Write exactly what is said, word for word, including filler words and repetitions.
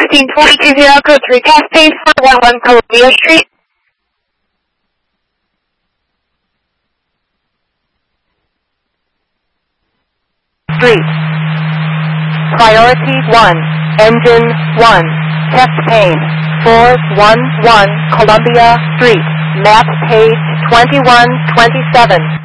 fifteen twenty-two zero code three test page four one one Columbia Street. Street. Priority one. Engine one. Test pane. four one one Columbia Street. Map page twenty-one twenty-seven.